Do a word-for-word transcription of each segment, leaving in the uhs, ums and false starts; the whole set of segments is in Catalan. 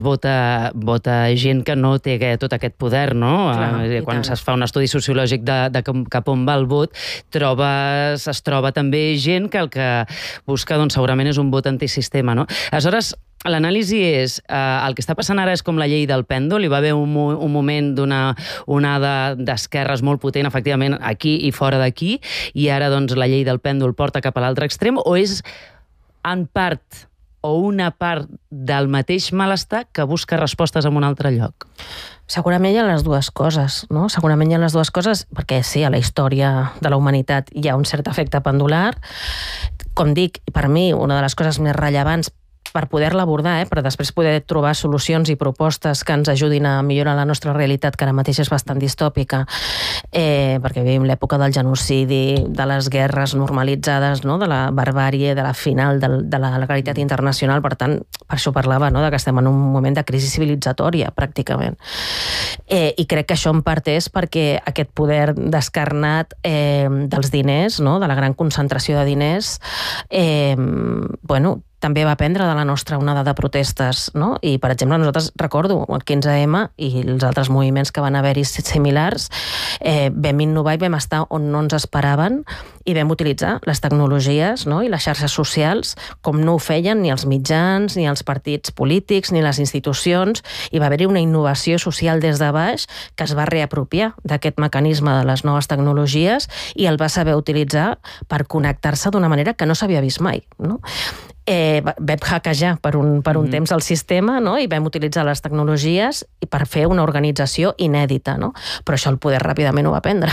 vota, vota gent que no té tot aquest poder, no? Clar, eh, Quan es fa un estudi sociològic de, de cap on va el vot, trobes, es troba també gent que el que busca doncs, segurament és un vot antisistema, no? Aleshores, l'anàlisi és, eh, el que està passant ara és com la llei del pèndol, hi va haver un, un moment d'una onada d'esquerres molt potent, efectivament, aquí i fora d'aquí, i ara doncs, la llei del pèndol porta cap a l'altre extrem, o és en part o una part del mateix malestar que busca respostes en un altre lloc? Segurament hi ha les dues coses, no? Segurament hi ha les dues coses, perquè sí, a la història de la humanitat hi ha un cert efecte pendular. Com dic, per mi, una de les coses més rellevants per poder-la abordar, eh, però després poder trobar solucions i propostes que ens ajudin a millorar la nostra realitat, que ara mateix és bastant distòpica, eh, perquè vivim l'època del genocidi, de les guerres normalitzades, no? De la barbàrie, de la final de, de la legalitat internacional, per tant, per això parlava, no? De que estem en un moment de crisi civilitzatòria, pràcticament. Eh, I crec que això en part és perquè aquest poder descarnat eh, dels diners, no? De la gran concentració de diners, eh, bueno, també va prendre de la nostra onada de protestes, no? I, per exemple, nosaltres, recordo, el quinze ema i els altres moviments que van haver-hi similars, eh, vam innovar i vam estar on no ens esperaven i vam utilitzar les tecnologies, no? I les xarxes socials com no ho feien ni els mitjans, ni els partits polítics, ni les institucions, i va haver-hi una innovació social des de baix que es va reapropiar d'aquest mecanisme de les noves tecnologies i el va saber utilitzar per connectar-se d'una manera que no s'havia vist mai, no? Eh, vam hackejar per un, per un mm. temps el sistema, no? I vam utilitzar les tecnologies i per fer una organització inèdita, no? Però això el poder ràpidament ho va prendre.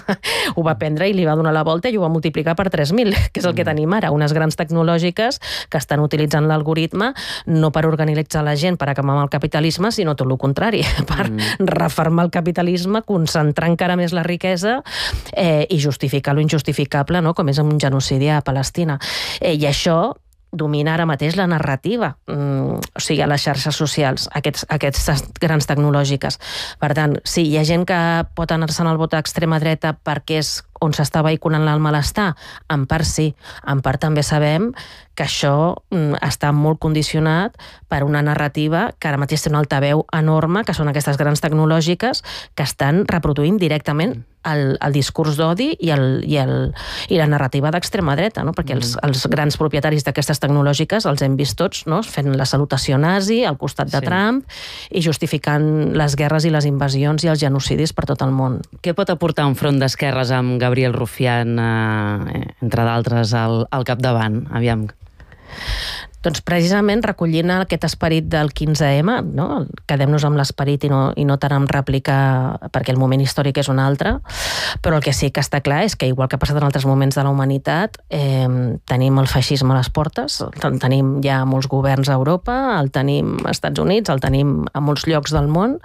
Ho va prendre i li va donar la volta i ho va multiplicar per tres mil, que és el que tenim ara, unes grans tecnològiques que estan utilitzant l'algoritme no per organitzar la gent per acabar amb el capitalisme, sinó tot el contrari, per mm. refermar el capitalisme, concentrar encara més la riquesa eh, i justificar lo injustificable, no? Com és un genocidi a Palestina. Eh, I això domina ara mateix la narrativa, mm, o sigui, a les xarxes socials, aquests, aquestes grans tecnològiques. Per tant, sí, hi ha gent que pot anar-se'n al vot a extrema dreta perquè és on s'està vehiculant el malestar? En part sí, en part també sabem que això mm, està molt condicionat per una narrativa que ara mateix té un altaveu enorme, que són aquestes grans tecnològiques que estan reproduint directament el, el discurs d'odi i, el, i, el, i la narrativa d'extrema dreta, no? Perquè els, els grans propietaris d'aquestes tecnològiques els hem vist tots, no? Fent la salutació nazi al costat de sí. Trump i justificant les guerres i les invasions i els genocidis per tot el món. Què pot aportar un front d'esquerres amb Gabriel Rufián, eh, entre d'altres, al, al capdavant? Aviam. Doncs precisament recollint aquest esperit del quinze ema, no? Quedem-nos amb l'esperit i, no, i no tant amb rèplica, perquè el moment històric és un altre, però el que sí que està clar és que, igual que ha passat en altres moments de la humanitat, eh, tenim el feixisme a les portes, el tenim ja molts governs a Europa, el tenim als Estats Units, el tenim a molts llocs del món,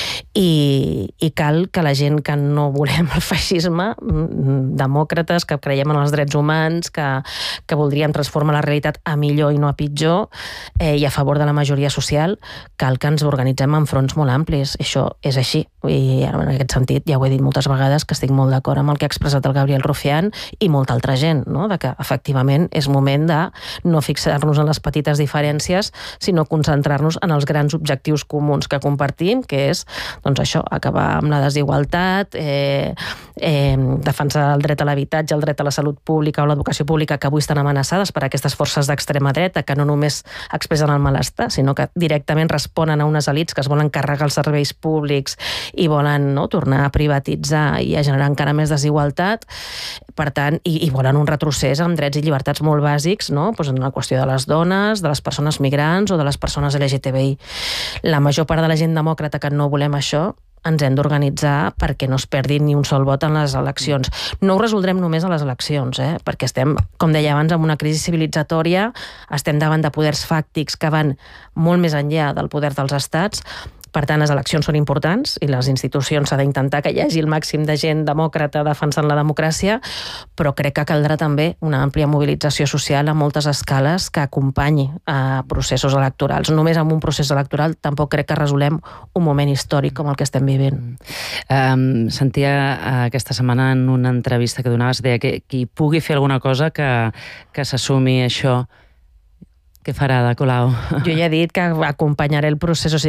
i, i cal que la gent que no volem el feixisme, demòcrates, que creiem en els drets humans, que, que voldríem transformar la realitat a millor i no a pitjor, eh, i a favor de la majoria social, cal que ens organitzem en fronts molt amplis. Això és així. I en aquest sentit ja ho he dit moltes vegades, que estic molt d'acord amb el que ha expressat el Gabriel Rufián i molta altra gent, no? De que efectivament és moment de no fixar-nos en les petites diferències, sinó concentrar-nos en els grans objectius comuns que compartim, que és, doncs això, acabar amb la desigualtat, eh, eh, defensar el dret a l'habitatge, el dret a la salut pública o l'educació pública, que avui estan amenaçades per aquestes forces d'extrema dreta, que no només expressen el malestar, sinó que directament responen a unes elits que es volen carregar els serveis públics i volen, no, tornar a privatitzar i a generar encara més desigualtat, per tant, i, i volen un retrocés amb drets i llibertats molt bàsics, no? Pues en la qüestió de les dones, de les persones migrants o de les persones L G T B I. La major part de la gent demòcrata que no volem això, ens hem d'organitzar perquè no es perdi ni un sol vot en les eleccions. No ho resoldrem només a les eleccions, eh? Perquè estem, com deia abans, en una crisi civilitzatòria, estem davant de poders fàctics que van molt més enllà del poder dels estats. Per tant, les eleccions són importants i les institucions s'ha d'intentar que hi hagi el màxim de gent demòcrata defensant la democràcia, però crec que caldrà també una àmplia mobilització social a moltes escales que acompanyi a processos electorals. Només amb un procés electoral tampoc crec que resolem un moment històric com el que estem vivint. Um, sentia aquesta setmana en una entrevista que donaves, deia que qui pugui fer alguna cosa que, que s'assumi això. Què farà de Colau? Jo ja he dit que acompanyaré el procés, o sigui,